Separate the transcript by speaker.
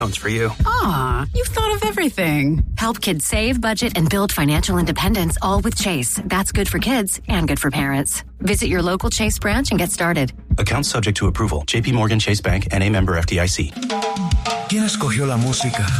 Speaker 1: for you.
Speaker 2: Aw, you've thought of everything.
Speaker 3: Help kids save, budget, and build financial independence, all with Chase. That's good for kids and good for parents. Visit your local Chase branch and get started.
Speaker 1: Account subject to approval. JP Morgan Chase Bank, N.A. member FDIC.
Speaker 4: ¿Quién escogió la música?